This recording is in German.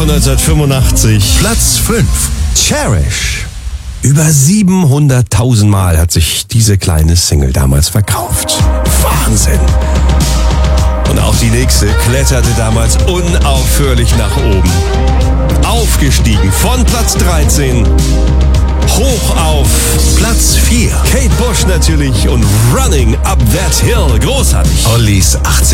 1985. Platz 5. Cherish. Über 700.000 Mal hat sich diese kleine Single damals verkauft. Wahnsinn! Und auch die nächste kletterte damals unaufhörlich nach oben. Aufgestiegen von Platz 13 hoch auf Platz 4. Kate Bush natürlich und Running Up That Hill. Großartig. Ollis 80